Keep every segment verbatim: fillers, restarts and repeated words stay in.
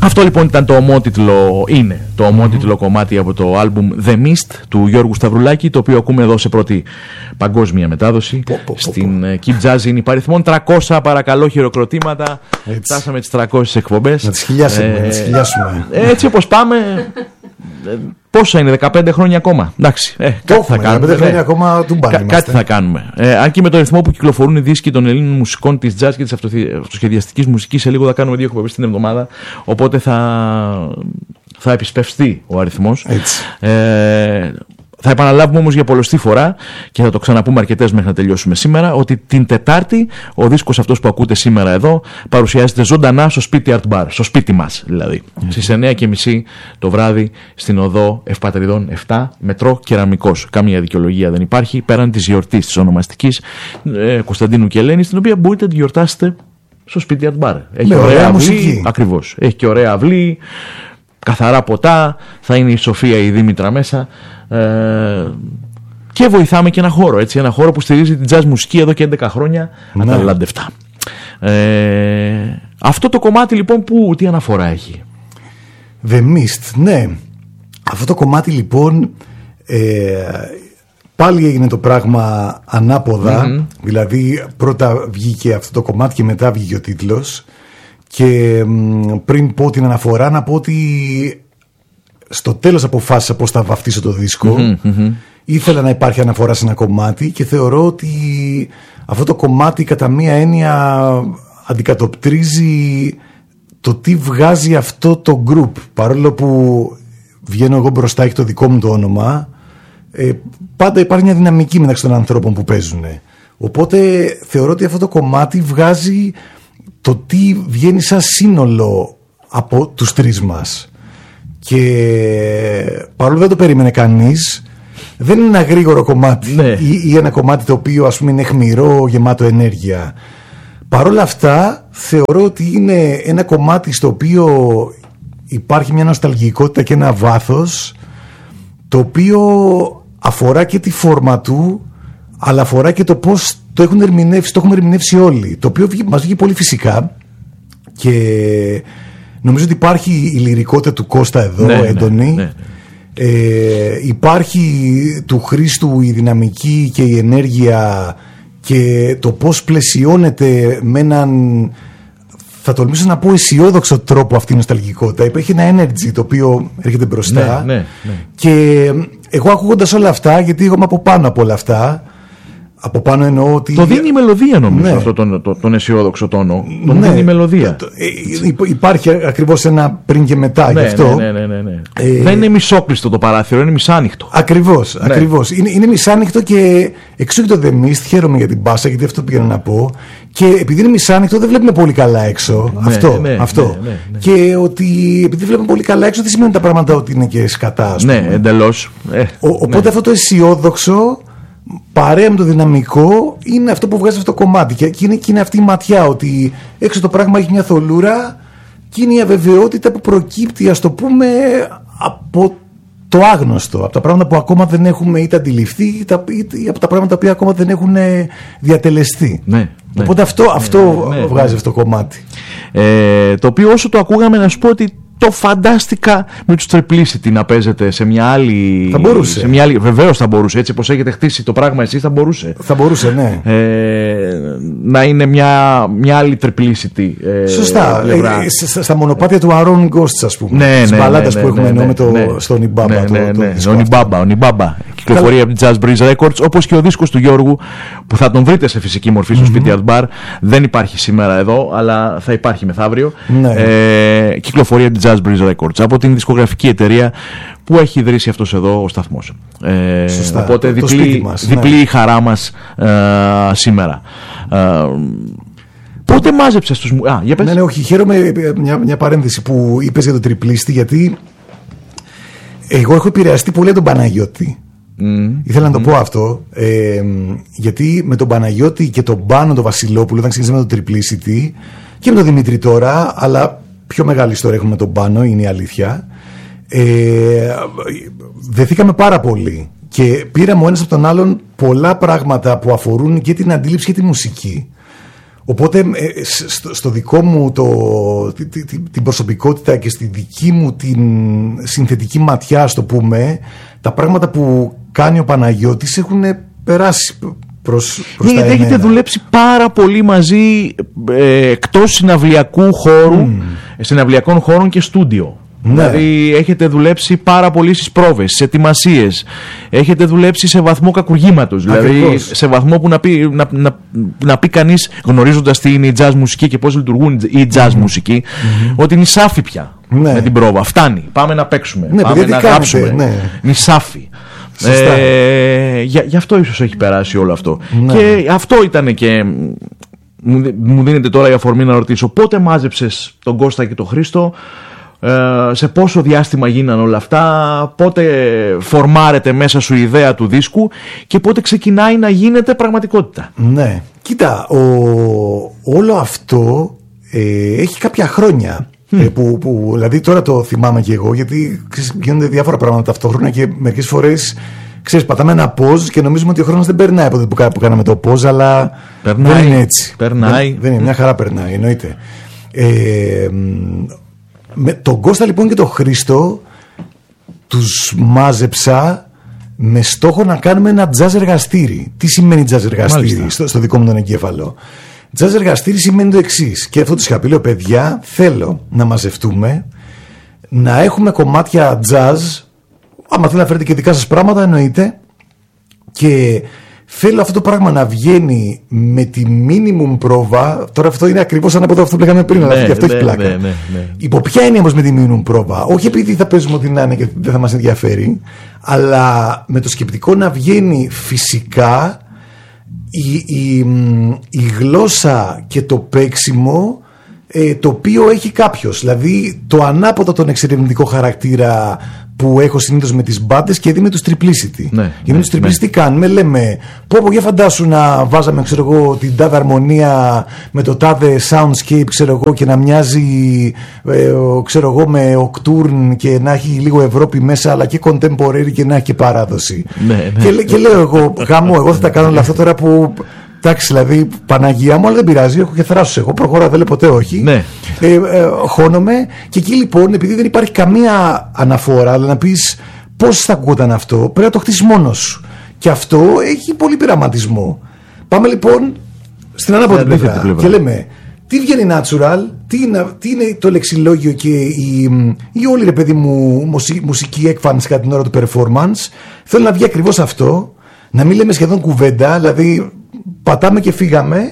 Αυτό λοιπόν ήταν το ομότιτλο, είναι το ομότιτλο mm-hmm. κομμάτι από το άλμπουμ The Mist του Γιώργου Σταυρουλάκη, το οποίο ακούμε εδώ σε πρώτη παγκόσμια μετάδοση. Πω, πω, στην πω, πω. Keep Jazz είναι υπαριθμόν τριακόσια, παρακαλώ, χειροκροτήματα. Έτσι. Φτάσαμε τις τριακόσιες εκπομπές. Να τις χιλιάσουμε. Ε, να τις χιλιάσουμε. Έτσι όπως πάμε. Πόσα είναι, δεκαπέντε χρόνια ακόμα. Εντάξει, ε, κάτι έχουμε, θα κάνουμε. δεκαπέντε χρόνια ακόμα του μπάνι. Κάτι θα κάνουμε. Ε, αν και με τον ρυθμό που κυκλοφορούν οι δίσκοι των Ελλήνων μουσικών, της jazz και της αυτοσχεδιαστικής μουσικής, σε λίγο θα κάνουμε δύο εκπομπές την εβδομάδα. Οπότε θα, θα επισπευστεί ο αριθμός. Ε, θα επαναλάβουμε όμως για πολλωστή φορά και θα το ξαναπούμε αρκετές μέχρι να τελειώσουμε σήμερα, ότι την Τετάρτη ο δίσκος αυτός που ακούτε σήμερα εδώ παρουσιάζεται ζωντανά στο Σπίτι Art Bar, στο σπίτι μας δηλαδή, mm-hmm. στις εννιά και μισή το βράδυ στην οδό Ευπατριδών επτά, μετρό Κεραμικός. Καμία δικαιολογία δεν υπάρχει πέραν της γιορτής της ονομαστικής ε, Κωνσταντίνου και Ελένης, την οποία μπορείτε να τη γιορτάσετε στο Σπίτι Art Bar. Έχει ωραία, ωραία αυλή, ακριβώς. Έχει και ωραία αυλή, καθαρά ποτά, θα είναι η Σοφία η Δήμητρα μέσα. Ε, και βοηθάμε και ένα χώρο, έτσι, ένα χώρο που στηρίζει την jazz μουσική εδώ και έντεκα χρόνια, ναι. Αταλαντευτά. Ε, αυτό το κομμάτι λοιπόν που τι αναφορά έχει? The Mist, ναι. Αυτό το κομμάτι λοιπόν ε, πάλι έγινε το πράγμα ανάποδα, mm-hmm. δηλαδή πρώτα βγήκε αυτό το κομμάτι και μετά βγήκε ο τίτλος. Και μ, πριν πω την αναφορά να πω ότι στο τέλος αποφάσισα πώς θα βαφτίσω το δίσκο. Mm-hmm, mm-hmm. Ήθελα να υπάρχει αναφορά σε ένα κομμάτι και θεωρώ ότι αυτό το κομμάτι κατά μία έννοια αντικατοπτρίζει το τι βγάζει αυτό το group. Παρόλο που βγαίνω εγώ μπροστά, έχει το δικό μου το όνομα, ε, πάντα υπάρχει μια δυναμική μεταξύ των ανθρώπων που παίζουν. Οπότε θεωρώ ότι αυτό το κομμάτι βγάζει το τι βγαίνει σαν σύνολο από τους τρεις μας. Και παρόλο δεν το περίμενε κανείς, δεν είναι ένα γρήγορο κομμάτι, ναι. ή, ή ένα κομμάτι το οποίο ας πούμε είναι αιχμηρό, γεμάτο ενέργεια. Παρόλα αυτά θεωρώ ότι είναι ένα κομμάτι στο οποίο υπάρχει μια νοσταλγικότητα και ένα βάθος, το οποίο αφορά και τη φόρμα του, αλλά αφορά και το πώς το έχουν ερμηνεύσει, το έχουμε ερμηνεύσει όλοι, το οποίο μας βγήκε πολύ φυσικά. Και νομίζω ότι υπάρχει η λυρικότητα του Κώστα εδώ, ναι, έντονη. Ναι, ναι. Ε, υπάρχει του Χρήστου η δυναμική και η ενέργεια και το πώς πλαισιώνεται με έναν, θα τολμήσω να πω, αισιόδοξο τρόπο αυτή η νοσταλγικότητα. Υπάρχει ένα energy το οποίο έρχεται μπροστά, ναι, ναι, ναι. Και εγώ ακούγοντας όλα αυτά, γιατί εγώ είμαι από πάνω από όλα αυτά, από πάνω εννοώ ότι το δίνει η μελωδία, νομίζω, ναι. αυτό τον, τον, τον αισιόδοξο τόνο. Τον ναι, δίνει η μελωδία. Το, το, υπάρχει ακριβώς ένα πριν και μετά, ναι, γι' αυτό. Ναι, ναι, ναι, ναι. Ε, δεν είναι μισόκλειστο το παράθυρο, είναι μισάνοιχτο. Ακριβώς, ναι. ακριβώς. Είναι, είναι μισάνοιχτο και εξού και το The Mist, χαίρομαι για την μπάσα, γιατί αυτό πήγαινα να πω. Και επειδή είναι μισάνοιχτο, δεν βλέπουμε πολύ καλά έξω. Ναι, αυτό. Ναι, αυτό. Ναι, ναι, ναι. Και ότι επειδή βλέπουμε πολύ καλά έξω, δεν σημαίνει τα πράγματα ότι είναι και σκατά. Ναι, εντελώς. Ε, Ο, οπότε ναι. αυτό το αισιόδοξο, παρέα με το δυναμικό, είναι αυτό που βγάζει αυτό το κομμάτι. Και είναι, και είναι αυτή η ματιά ότι έξω το πράγμα έχει μια θολούρα και είναι η αβεβαιότητα που προκύπτει, ας το πούμε, από το άγνωστο, από τα πράγματα που ακόμα δεν έχουμε είτε αντιληφθεί, ή από τα πράγματα που ακόμα δεν έχουν διατελεστεί. Ναι, οπότε ναι. αυτό, αυτό ναι, ναι, βγάζει ναι. αυτό το κομμάτι. Ε, το οποίο όσο το ακούγαμε, να σου πω ότι το φαντάστηκα με τους Triplicity να παίζετε σε μια άλλη. Θα μπορούσε. Σε μια άλλη... Βεβαίως θα μπορούσε. Έτσι όπως έχετε χτίσει το πράγμα εσείς, θα μπορούσε. Θα μπορούσε, ναι. Ε, να είναι μια, μια άλλη Triplicity. Ε, Σωστά. Ε, στα, στα μονοπάτια του Aaron Ghosts, ας πούμε. Ναι, τις ναι, μπαλάντες ναι, που ναι, έχουμε ναι, ενώ με το, ναι, στον Ιμπάμπα. Ναι, ναι, ναι. Το, Ο Νιμπάμπα, ο Νιμπάμπα. Κυκλοφορεί από την Jazz Breeze Records, όπως και ο δίσκος του Γιώργου, που θα τον βρείτε σε φυσική μορφή στο mm-hmm. Σπίτι Art Bar. Δεν υπάρχει σήμερα εδώ, αλλά θα υπάρχει μεθαύριο. Ναι. Ε, κυκλοφορεί από την Jazz Breeze Records, από την δισκογραφική εταιρεία που έχει ιδρύσει αυτός εδώ ο σταθμός. Ε, Σωστά, οπότε το, διπλή, το μας, διπλή ναι. η χαρά μας ε, σήμερα. Ε, πότε μάζεψες τους... Α, για πες. Ναι, ναι, όχι, χαίρομαι μια, μια παρένθεση που είπες για τον τριπλίστη, γιατί εγώ έχω επηρεαστεί πολύ από τον Παναγιώτη. Mm. Ήθελα να το mm. πω αυτό, ε, γιατί με τον Παναγιώτη και τον Πάνο τον Βασιλόπουλο, όταν ξεκινήσαμε τον Triplicity, και με τον Δημήτρη τώρα, αλλά πιο μεγάλη ιστορία έχουμε με τον Πάνο, είναι η αλήθεια. Ε, δεθήκαμε πάρα πολύ και πήραμε ο ένας από τον άλλον πολλά πράγματα που αφορούν και την αντίληψη και τη μουσική. Οπότε στο, στο δικό μου το, την, την, την προσωπικότητα και στη δική μου την συνθετική ματιά, ας το πούμε, τα πράγματα που κάνει ο Παναγιώτης έχουν περάσει προς, προς ναι, τα έχετε δουλέψει πάρα πολύ μαζί ε, εκτός συναυλιακού χώρου, mm. συναυλιακών χώρων και στούντιο. Ναι. Δηλαδή έχετε δουλέψει πάρα πολύ στις πρόβες, στις ετοιμασίες. Έχετε δουλέψει σε βαθμό κακουργήματος. Δηλαδή σε βαθμό που να πει, να, να, να πει κανείς, γνωρίζοντας τι είναι η jazz μουσική και πώς λειτουργούν οι jazz mm-hmm. μουσική, mm-hmm. ότι είναι σάφη πια ναι. με την πρόβα. Φτάνει. Πάμε να παίξουμε. Ναι, πάμε να γράψουμε. Ναι. Είναι σάφη. Ε, γι' γι' αυτό ίσως έχει περάσει όλο αυτό. Ναι. Και αυτό ήταν και. Μου δίνεται τώρα η αφορμή να ρωτήσω, πότε μάζεψες τον Κώστα και τον Χρήστο, σε πόσο διάστημα γίνανε όλα αυτά, πότε φορμάρεται μέσα σου η ιδέα του δίσκου και πότε ξεκινάει να γίνεται πραγματικότητα? Ναι, κοίτα, ο, όλο αυτό ε, έχει κάποια χρόνια mm. ε, που, που, δηλαδή τώρα το θυμάμαι και εγώ, γιατί γίνονται διάφορα πράγματα ταυτόχρονα και μερικές φορές ξέρεις, πατάμε ένα pause και νομίζουμε ότι ο χρόνος δεν περνάει από το που, που κάναμε το pause, αλλά περνάει, δεν είναι έτσι. Περνάει. Δεν, δεν είναι, μια χαρά περνάει, εννοείται. Ε, με τον Κώστα λοιπόν και τον Χρήστο τους μάζεψα με στόχο να κάνουμε ένα jazz εργαστήρι. Τι σημαίνει jazz εργαστήρι στο, στο δικό μου τον εγκέφαλο? Jazz εργαστήρι σημαίνει το εξής, και αυτό τους είχα πει, λέω, παιδιά, θέλω να μαζευτούμε, να έχουμε κομμάτια jazz, άμα θέλετε να φέρετε και δικά σας πράγματα εννοείται, και θέλω αυτό το πράγμα να βγαίνει με τη minimum πρόβα. Τώρα αυτό είναι ακριβώς ανάποδο αυτό που λέγαμε πριν, αλλά ναι, αυτό ναι, έχει πλάκα. Ναι, ναι, ναι. Υπό ποια είναι όμως με τη minimum πρόβα? Όχι επειδή θα παίζουμε ό,τι να είναι και δεν θα μας ενδιαφέρει, αλλά με το σκεπτικό να βγαίνει φυσικά η, η, η γλώσσα και το παίξιμο ε, το οποίο έχει κάποιος. Δηλαδή το ανάποδο τον εξερευνητικό χαρακτήρα που έχω συνήθως με τις μπάντες και δει με τους Triplicity. Ναι, και με τους Triplicity τι ναι. κάνουμε? Λέμε, πω πω για φαντάσου να βάζαμε, ξέρω εγώ, την τάδε αρμονία με το τάδε soundscape, ξέρω εγώ, και να μοιάζει ε, ξέρω εγώ, με Octurne και να έχει λίγο Ευρώπη μέσα, αλλά και contemporary και να έχει και παράδοση. Ναι, ναι. Και, και λέω εγώ, γάμο, εγώ θα τα κάνω όλα αυτά τώρα που... Εντάξει, δηλαδή, Παναγία μου, αλλά δεν πειράζει, έχω και θράσος εγώ, προχωρώ, δεν λέω ποτέ όχι. Ναι. Ε, ε, χώνομαι, και εκεί λοιπόν, επειδή δεν υπάρχει καμία αναφορά, αλλά να πεις πώς θα ακούγονταν αυτό, πρέπει να το χτίσεις μόνος σου. Και αυτό έχει πολύ πειραματισμό. Πάμε λοιπόν στην ανάποδη πλευρά και λέμε, τι βγαίνει natural, τι είναι, τι είναι το λεξιλόγιο και η, η όλη, ρε παιδί μου, μουσική, μουσική έκφανση κατά την ώρα του performance. Θέλω να βγει ακριβώς αυτό, να μην λέμε σχεδόν κουβέντα, δηλαδή πατάμε και φύγαμε,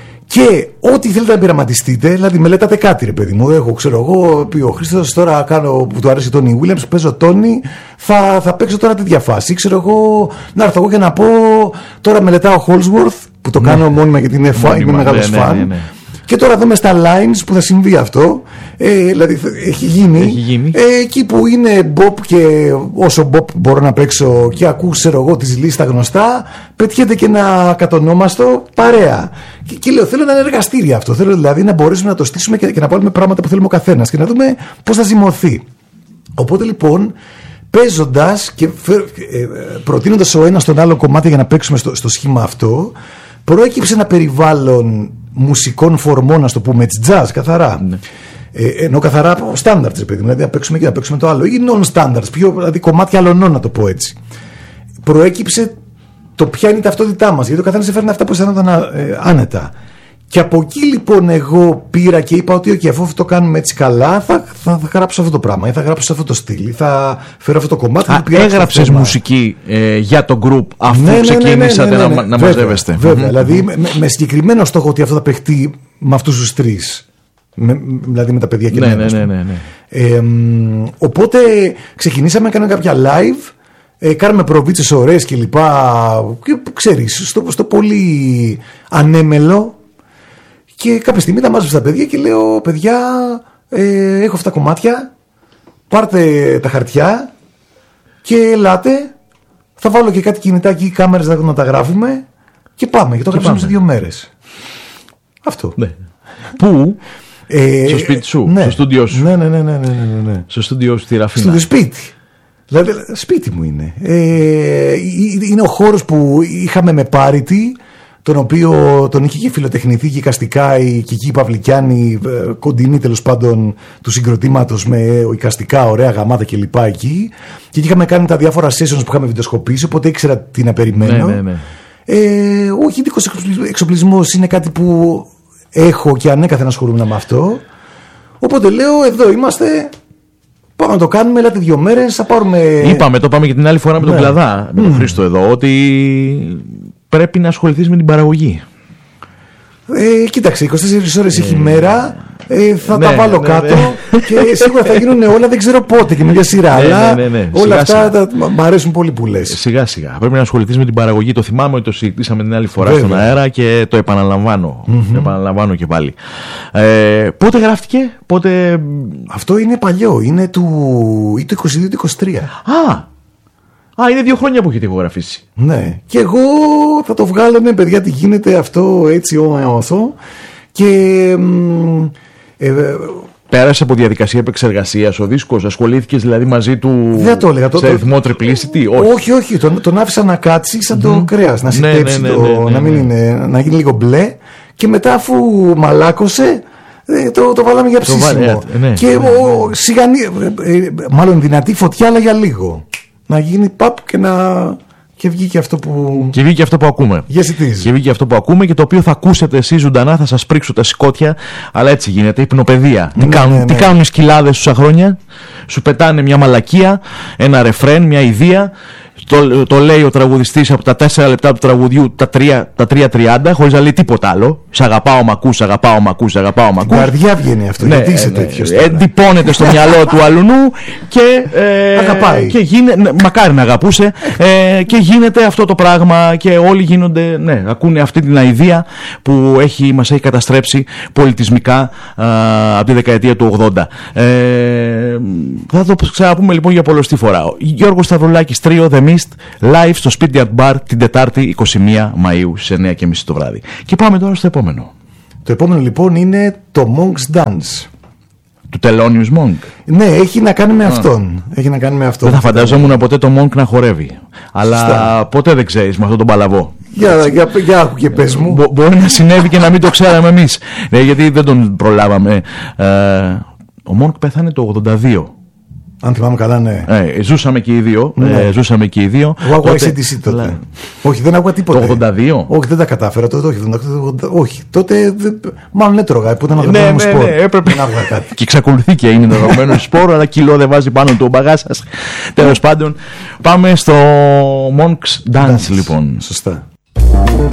και ό,τι θέλετε να πειραματιστείτε, δηλαδή μελετάτε κάτι, ρε παιδί μου. Έχω, ξέρω εγώ, πει ο Χρήστος, τώρα κάνω που του αρέσει ο Τόνι Williams, παίζω Τόνι, θα, θα παίξω τώρα τέτοια φάση. Ξέρω εγώ, να έρθω εγώ και να πω, τώρα μελετάω Holsworth, που το ναι. κάνω μόνιμα γιατί είναι φαν, είμαι μεγάλος ναι, φαν. Ναι, ναι, ναι. Και τώρα δούμε στα lines που θα συμβεί αυτό. Ε, δηλαδή έχει γίνει, έχει γίνει. Ε, εκεί που είναι Bob, και όσο Bob μπορώ να παίξω και ακούω, ξέρω εγώ, τις λίστα γνωστά, πετιέται και ένα κατονόμαστο παρέα. Και, και λέω, θέλω να είναι εργαστήρι αυτό. Θέλω δηλαδή να μπορέσουμε να το στήσουμε και, και να βάλουμε πράγματα που θέλουμε ο καθένας και να δούμε πώς θα ζυμωθεί. Οπότε λοιπόν, παίζοντας και ε, προτείνοντας ο ένας τον άλλο κομμάτι για να παίξουμε στο, στο σχήμα αυτό, προέκυψε ένα περιβάλλον μουσικών φορμών, να το πούμε έτσι, jazz καθαρά. Ναι. Ε, ενώ καθαρά standards, παιδί, δηλαδή να παίξουμε και να παίξουμε το άλλο, ή non-standards, πιο, δηλαδή κομμάτια αλωνών, να το πω έτσι. Προέκυψε το ποια είναι η ταυτότητά μας, γιατί ο καθένας έφερνε αυτά που αισθάνονταν ε, άνετα. Και από εκεί λοιπόν εγώ πήρα και είπα ότι okay, αφού αυτό το κάνουμε έτσι καλά, θα, θα, θα γράψω αυτό το πράγμα, ή θα γράψω σε αυτό το στυλ, θα φέρω αυτό το κομμάτι. Α, έγραψες μουσική ε, για το group αφού ναι, ναι, ξεκινήσατε ναι, ναι, ναι, ναι, ναι. να, να μαζεύεστε. Βέβαια, mm-hmm. δηλαδή με, με συγκεκριμένο στόχο ότι αυτό θα παιχτεί με αυτούς τους τρεις. Με, δηλαδή με τα παιδιά και ναι, ναι, ναι, ναι, ναι. Ε, οπότε ξεκινήσαμε, κάναμε κάποια live, ε, κάναμε προβίτσες ωραίες και λοιπά, και ξέρεις, στο, στο πολύ ανέμελο. Και κάποια στιγμή τα μάζεψα τα παιδιά και λέω, παιδιά, ε, έχω αυτά τα κομμάτια, πάρτε τα χαρτιά και ελάτε, θα βάλω και κάτι κινητάκι ή κάμερες να τα γράφουμε και πάμε. Και το γράψαμε σε δύο μέρες. Αυτό. Ναι. Πού? Ε, στο σπίτι σου, ναι, στο στούντιό σου. Ναι, ναι, ναι, ναι, ναι, ναι. Στο στούντιό σου στη Ραφίνα. Στο σπίτι. Δηλαδή, σπίτι μου είναι. Ε, είναι ο χώρος που είχαμε με πάρητη τον οποίο τον είχε και φιλοτεχνηθεί και εικαστικά η Κική Παυλικιάνη, κοντινή τέλος πάντων του συγκροτήματος, με εικαστικά ωραία γαμάτα κλπ. Εκεί. Και είχαμε κάνει τα διάφορα sessions που είχαμε βιντεοσκοπήσει, οπότε ήξερα τι να περιμένω. Ναι, ναι, ναι. Ε, ο γυναικός εξοπλισμός είναι κάτι που έχω και ανέκαθεν ασχολούμαι με αυτό. Οπότε λέω, εδώ είμαστε. Πάμε να το κάνουμε, ελάτε δύο μέρες, θα πάρουμε. Είπαμε, το πάμε και την άλλη φορά με τον ναι. Κλαδά, με τον mm. Χρήστο εδώ, ότι πρέπει να ασχοληθείς με την παραγωγή. Ε, κοίταξε, είκοσι τέσσερις ώρες έχει μέρα. Ε, θα ναι, τα βάλω ναι, κάτω ναι. και σίγουρα θα γίνουν όλα, δεν ξέρω πότε και με μια σειρά. Ναι, αλλά ναι, ναι, ναι. όλα σιγά, αυτά σιγά. Τα, μ' αρέσουν πολύ που λες. Σιγά σιγά. Πρέπει να ασχοληθείς με την παραγωγή. Το θυμάμαι ότι το συζητήσαμε την άλλη φορά Βέβαια. στον αέρα και το επαναλαμβάνω. Mm-hmm. Το επαναλαμβάνω και πάλι. Ε, πότε γράφτηκε, πότε. Αυτό είναι παλιό. Είναι του, ή το είκοσι δύο είκοσι τρία. Α! Α, είναι δύο χρόνια που έχετε ηχογραφήσει. Ναι. Και εγώ θα το βγάλω, ναι, παιδιά, τι γίνεται αυτό έτσι όσο. Και. Ε, Πέρασε από διαδικασία επεξεργασίας ο δίσκος, ασχολήθηκες δηλαδή μαζί του δεν το έλεγα, σε το, ρυθμό Triplicity? Όχι, όχι, όχι τον, τον άφησα να κάτσει σαν mm-hmm. το κρέας, να συντέψει, ναι, ναι, ναι, ναι, ναι, να, μην είναι, να γίνει λίγο μπλε και μετά αφού μαλάκωσε το, το βάλαμε για ψήσιμο. Το, ναι, και ναι, ναι, ναι. Σιγανή, μάλλον δυνατή φωτιά αλλά για λίγο. Να γίνει παπ και να... Και βγήκε αυτό που. Και βγήκε αυτό που ακούμε. Yes, it is. Και βγήκε αυτό που ακούμε και το οποίο θα ακούσετε εσείς ζωντανά, θα σας πρίξω τα σηκώτια. Αλλά έτσι γίνεται. Υπνοπαιδεία. Ναι, τι κάνουν, ναι, ναι. τι κάνουν οι σκυλάδες τόσα χρόνια? Σου πετάνε μια μαλακία, ένα ρεφρέν, μια ιδέα. Το, το λέει ο τραγουδιστής από τα τέσσερα λεπτά του τραγουδιού τα τρία τριάντα, χωρίς να λέει τίποτα άλλο. Σ' αγαπάω, μ' ακούς, σ' αγαπάω, μ' ακούς, σ' αγαπάω, μ' ακούς. Η καρδιά βγαίνει αυτό. Ναι, γιατί είσαι ναι, τέτοιος. εντυπώνεται στο μυαλό του αλουνού και. Ε, Αγαπάει. Και γίνεται, μακάρι να αγαπούσε. Ε, και γίνεται αυτό το πράγμα και όλοι γίνονται. Ναι, ακούνε αυτή την αηδία που έχει, μας έχει καταστρέψει πολιτισμικά α, από τη δεκαετία του ογδόντα. Ε, θα το ξαναπούμε λοιπόν για πολλωστή φορά. Γιώργος Σταυρουλάκης, Τρίο, The Mist, live στο Speed Art Bar την Τετάρτη είκοσι μία Μαΐου στις εννιά και μισή το βράδυ. Και πάμε τώρα στο επόμενο. Το επόμενο λοιπόν είναι το Monk's Dance. Του Thelonious Monk. Ναι, έχει να κάνει με αυτόν. Έχει να κάνει με αυτόν. Δεν θα φανταζόμουν ποτέ το Monk να χορεύει. Αλλά Σωστά. ποτέ δεν ξέρεις με αυτόν τον παλαβό. Για, για, για άκου και πες μου. Μπο, μπορεί να συνέβη και να μην το ξέραμε εμείς. Ναι, γιατί δεν τον προλάβαμε. Ε, ο Monk πέθανε το ογδόντα δύο. Αν θυμάμαι καλά, ναι. Ε, ζούσαμε και οι δύο. Ναι. Ε, ζούσαμε και οι δύο. Εγώ άκουγα έι σι ντι σι τότε. Λά... Όχι, δεν άκουγα τίποτα. Το ογδόντα δύο. Όχι, δεν τα κατάφερα. Τότε, όχι, όχι. Τότε μάλλον έτρωγα. Που ήταν ναι, αγαπημένο μου ναι, σπορ. Ναι, έπρεπε. Δεν άκουγα κάτι. Και εξακολουθεί και είναι το αγαπημένο σπορ, αλλά κιλό δεν βάζει πάνω του ο μπαγάς σας. Τέλος πάντων, πάμε στο Monk's Dance, Dance λοιπόν. Σωστά.